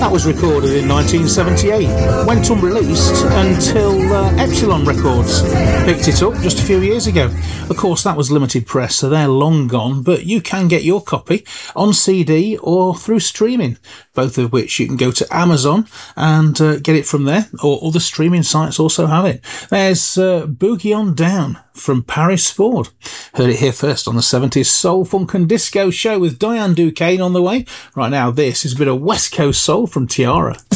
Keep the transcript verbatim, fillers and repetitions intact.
That was recorded in nineteen seventy-eight, went unreleased until uh, Epsilon Records picked it up just a few years ago. Of course, that was limited press, so they're long gone, but you can get your copy on C D or through streaming, both of which you can go to Amazon and uh, get it from there, or other streaming sites also have it. There's uh, Boogie On Down from Paris Ford. Heard it here first on the seventies Soul, Funk and Disco show with Diane Duquesne on the way. Right now, this is a bit of West Coast Soul from Tiara.